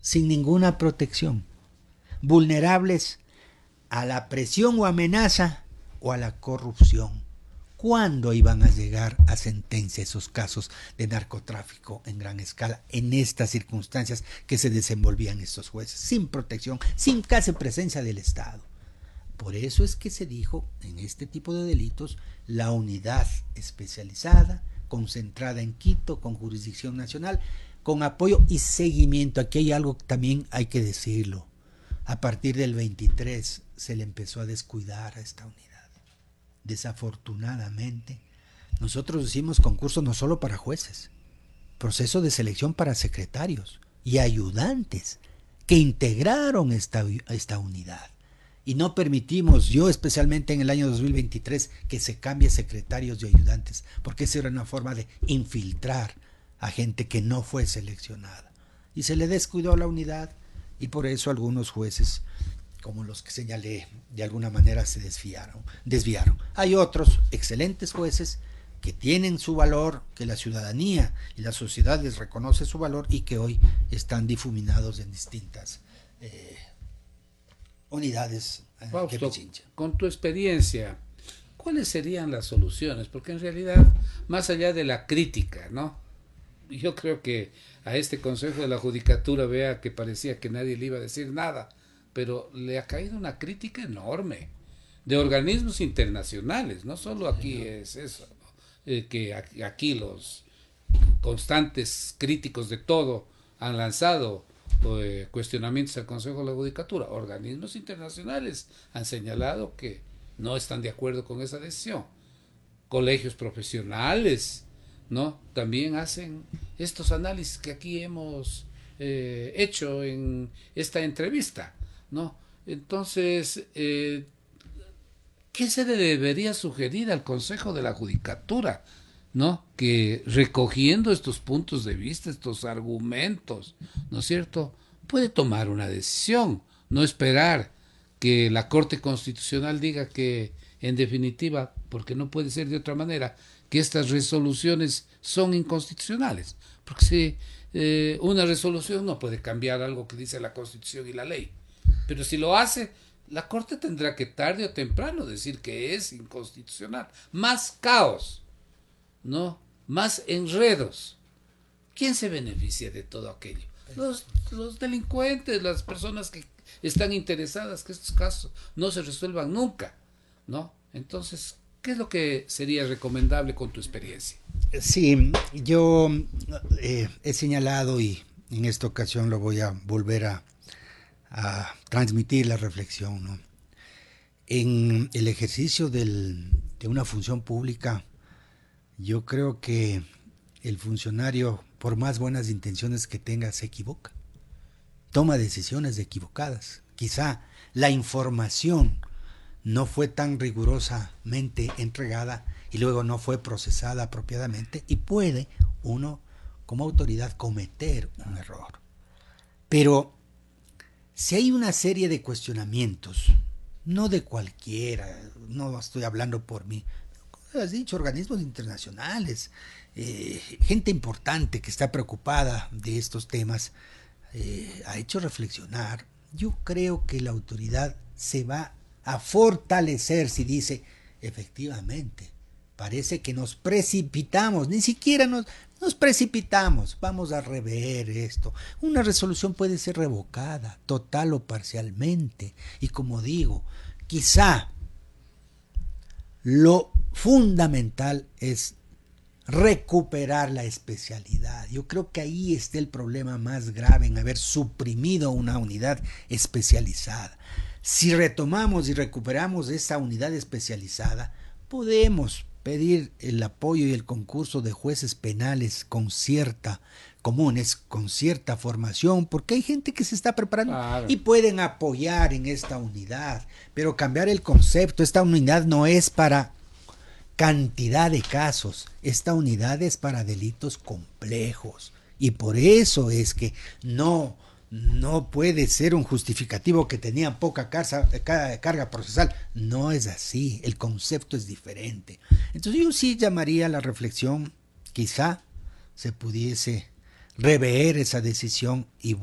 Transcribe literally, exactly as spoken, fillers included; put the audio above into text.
sin ninguna protección, vulnerables a la presión o amenaza o a la corrupción. ¿Cuándo iban a llegar a sentencia esos casos de narcotráfico en gran escala en estas circunstancias que se desenvolvían estos jueces? Sin protección, sin casi presencia del Estado. Por eso es que se dijo en este tipo de delitos la unidad especializada, concentrada en Quito, con jurisdicción nacional, con apoyo y seguimiento. Aquí hay algo que también hay que decirlo. A partir del veintitrés se le empezó a descuidar a esta unidad. Desafortunadamente, nosotros hicimos concursos no solo para jueces, proceso de selección para secretarios y ayudantes que integraron esta, esta unidad. Y no permitimos, yo especialmente en el año dos mil veintitrés, que se cambie secretarios y ayudantes, porque esa era una forma de infiltrar a gente que no fue seleccionada. Y se le descuidó la unidad y por eso algunos jueces, como los que señalé, de alguna manera se desviaron, desviaron. Hay otros excelentes jueces que tienen su valor, que la ciudadanía y la sociedad les reconoce su valor y que hoy están difuminados en distintas eh, unidades eh, Fausto, que pichinchan. con tu experiencia, ¿cuáles serían las soluciones? Porque en realidad, más allá de la crítica, ¿no? Yo creo que a este Consejo de la Judicatura, vea que parecía que nadie le iba a decir nada, pero le ha caído una crítica enorme de organismos internacionales, no solo aquí es eso, ¿no? eh, que aquí los constantes críticos de todo han lanzado eh, cuestionamientos al Consejo de la Judicatura. Organismos internacionales han señalado que no están de acuerdo con esa decisión. Colegios profesionales, ¿no? También hacen estos análisis que aquí hemos eh, hecho en esta entrevista, ¿no? Entonces, eh, ¿qué se le debería sugerir al Consejo de la Judicatura? ¿No? Que recogiendo estos puntos de vista, estos argumentos, ¿no es cierto?, puede tomar una decisión, no esperar que la Corte Constitucional diga que, en definitiva, porque no puede ser de otra manera, que estas resoluciones son inconstitucionales, porque si eh, una resolución no puede cambiar algo que dice la Constitución y la ley, pero si lo hace, la Corte tendrá que tarde o temprano decir que es inconstitucional. Más caos, ¿no? Más enredos. ¿Quién se beneficia de todo aquello? Los, los delincuentes, las personas que están interesadas que estos casos no se resuelvan nunca, ¿no? Entonces, ¿qué es lo que sería recomendable con tu experiencia? Sí, yo eh, he señalado y en esta ocasión lo voy a volver a, a transmitir la reflexión, ¿no? En el ejercicio del, de una función pública, yo creo que el funcionario, por más buenas intenciones que tenga, se equivoca. Toma decisiones equivocadas. Quizá la información no fue tan rigurosamente entregada y luego no fue procesada apropiadamente y puede uno, como autoridad, cometer un error. Pero si hay una serie de cuestionamientos, no de cualquiera, no estoy hablando por mí, has dicho, organismos internacionales, eh, gente importante que está preocupada de estos temas, eh, ha hecho reflexionar. Yo creo que la autoridad se va a fortalecer si dice, efectivamente, parece que nos precipitamos, ni siquiera nos, nos precipitamos, vamos a rever esto. Una resolución puede ser revocada, total o parcialmente, y como digo, quizá lo fundamental es recuperar la especialidad. Yo creo que ahí está el problema más grave en haber suprimido una unidad especializada. Si retomamos y recuperamos esa unidad especializada, podemos pedir el apoyo y el concurso de jueces penales con cierta comunes, con cierta formación, porque hay gente que se está preparando Claro. y pueden apoyar en esta unidad, pero cambiar el concepto. Esta unidad no es para cantidad de casos, esta unidad es para delitos complejos y por eso es que no no puede ser un justificativo que tenían poca carga, carga procesal. No es así, el concepto es diferente. Entonces yo sí llamaría a la reflexión, quizá se pudiese rever esa decisión y